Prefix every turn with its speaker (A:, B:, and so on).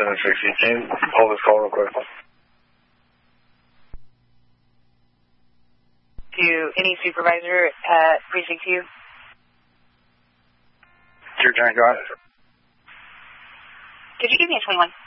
A: 760. Can you hold this call real quick?
B: To any supervisor at Precinct 2?
A: Your turn, go ahead.
B: Could you give me a 21?